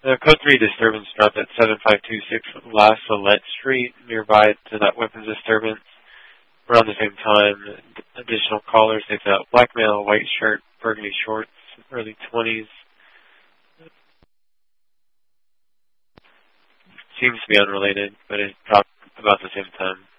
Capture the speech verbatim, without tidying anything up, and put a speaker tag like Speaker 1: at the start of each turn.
Speaker 1: The code three disturbance dropped at seven five two six La Salette Street, nearby to that weapons disturbance. Around the same time, additional callers, they found black male, white shirt, burgundy shorts, early twenties. Seems to be unrelated, but it dropped about the same time.